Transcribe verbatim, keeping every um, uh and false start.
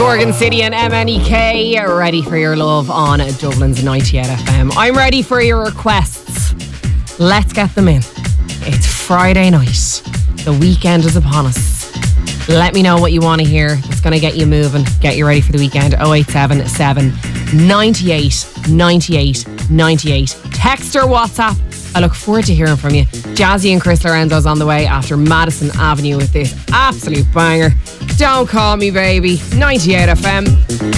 Morgan City and M N E K, ready for your love on Dublin's ninety-eight F M. I'm ready for your requests. Let's get them in. It's Friday night. The weekend is upon us. Let me know what you want to hear. It's going to get you moving, get you ready for the weekend. oh eight seven seven, ninety-eight, ninety-eight, ninety-eight. Text or WhatsApp. I look forward to hearing from you. Jazzy and Chris Lorenzo's on the way after Madison Avenue with this absolute banger. Don't Call Me Baby, ninety-eight F M.